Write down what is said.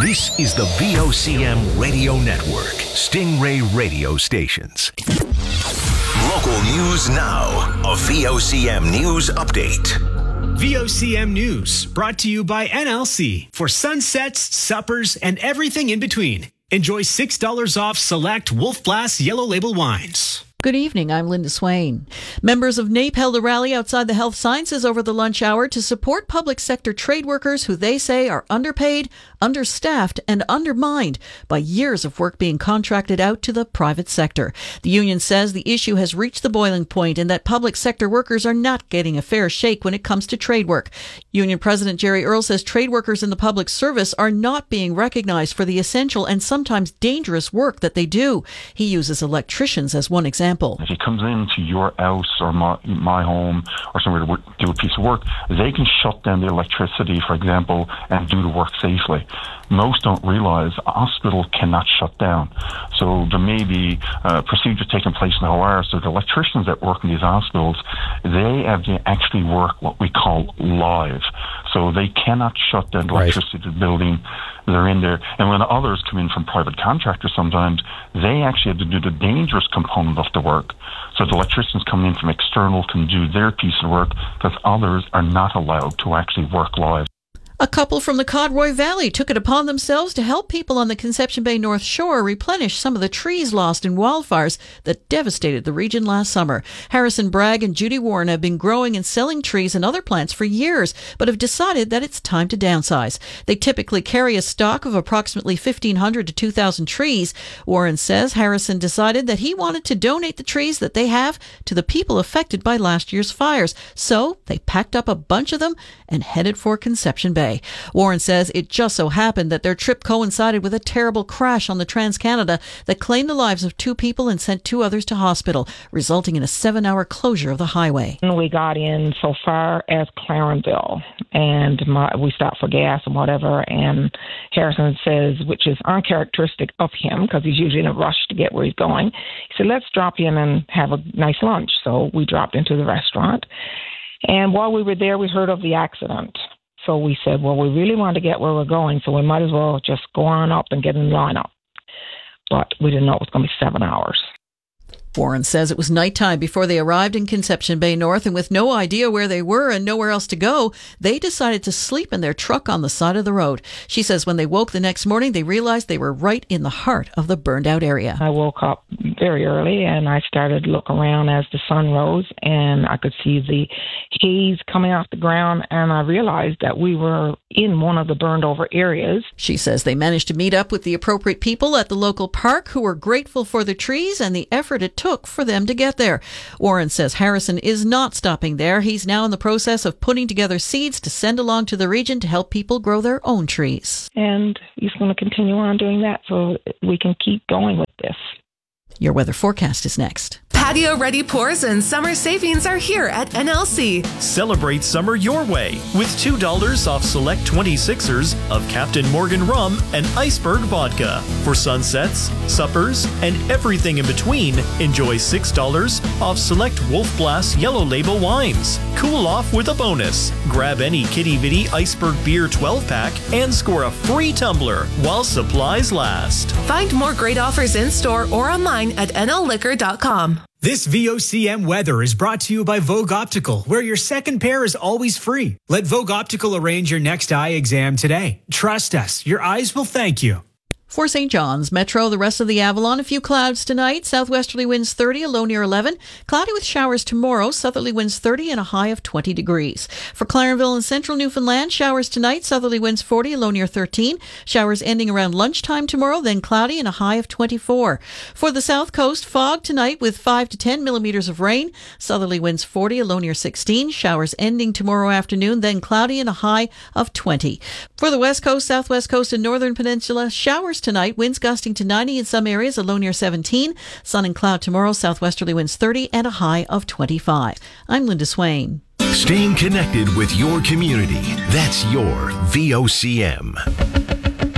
This is the VOCM Radio Network, Stingray radio stations. Local news now. A VOCM news update. VOCM News, brought to you by NLC for sunsets, suppers, and everything in between. Enjoy $6 off select Wolf Blass Yellow Label wines. Good evening, I'm Linda Swain. Members of NAPE held a rally outside the Health Sciences over the lunch hour to support public sector trade workers who they say are underpaid, understaffed, and undermined by years of work being contracted out to the private sector. The union says the issue has reached the boiling point and that public sector workers are not getting a fair shake when it comes to trade work. Union President Jerry Earle says trade workers in the public service are not being recognized for the essential and sometimes dangerous work that they do. He uses electricians as one example. If he comes into your house or my home or somewhere to do a piece of work, they can shut down the electricity, for example, and do the work safely. Most don't realise a hospital cannot shut down. So there may be procedures taking place in the OR. So the electricians that work in these hospitals, they have to actually work what we call live. So they cannot shut down the electricity to the building. They're in there. And when others come in from private contractors sometimes, they actually have to do the dangerous component of the work. So the electricians coming in from external can do their piece of work because others are not allowed to actually work live. A couple from the Codroy Valley took it upon themselves to help people on the Conception Bay North Shore replenish some of the trees lost in wildfires that devastated the region last summer. Harrison Bragg and Judy Warren have been growing and selling trees and other plants for years, but have decided that it's time to downsize. They typically carry a stock of approximately 1,500 to 2,000 trees. Warren says Harrison decided that he wanted to donate the trees that they have to the people affected by last year's fires. So they packed up a bunch of them and headed for Conception Bay. Warren says it just so happened that their trip coincided with a terrible crash on the Trans-Canada that claimed the lives of 2 people and sent 2 others to hospital, resulting in a 7-hour closure of the highway. We got in so far as Clarenville, and we stopped for gas and whatever, and Harrison says, which is uncharacteristic of him because he's usually in a rush to get where he's going, he said, let's drop in and have a nice lunch. So we dropped into the restaurant, and while we were there, we heard of the accident. So we said, well, we really want to get where we're going, so we might as well just go on up and get in line up. But we didn't know it was going to be 7 hours. Warren says it was nighttime before they arrived in Conception Bay North, and with no idea where they were and nowhere else to go, they decided to sleep in their truck on the side of the road. She says when they woke the next morning, they realized they were right in the heart of the burned out area. I woke up very early and I started to look around as the sun rose, and I could see the haze coming off the ground, and I realized that we were in one of the burned over areas. She says they managed to meet up with the appropriate people at the local park who were grateful for the trees and the effort it took for them to get there. Warren says Harrison is not stopping there. He's now in the process of putting together seeds to send along to the region to help people grow their own trees. And he's going to continue on doing that so we can keep going with this. Your weather forecast is next. Patio-ready pours and summer savings are here at NLC. Celebrate summer your way with $2 off select 26ers of Captain Morgan rum and Iceberg vodka. For sunsets, suppers, and everything in between, enjoy $6 off select Wolf Blass Yellow Label wines. Cool off with a bonus. Grab any Kitty Vitty Iceberg Beer 12-pack and score a free tumbler while supplies last. Find more great offers in-store or online at nlliquor.com. This VOCM weather is brought to you by Vogue Optical, where your second pair is always free. Let Vogue Optical arrange your next eye exam today. Trust us, your eyes will thank you. For St. John's Metro, the rest of the Avalon, a few clouds tonight. Southwesterly winds 30, a low near 11. Cloudy with showers tomorrow. Southerly winds 30 and a high of 20 degrees. For Clarenville and central Newfoundland, showers tonight. Southerly winds 40, a low near 13. Showers ending around lunchtime tomorrow, then cloudy and a high of 24. For the south coast, fog tonight with 5 to 10 millimeters of rain. Southerly winds 40, a low near 16. Showers ending tomorrow afternoon, then cloudy and a high of 20. For the west coast, southwest coast, and northern peninsula, showers tonight, winds gusting to 90 in some areas, a low near 17. Sun and cloud tomorrow, southwesterly winds 30 and a high of 25. I'm Linda Swain. Staying connected with your community. That's your VOCM.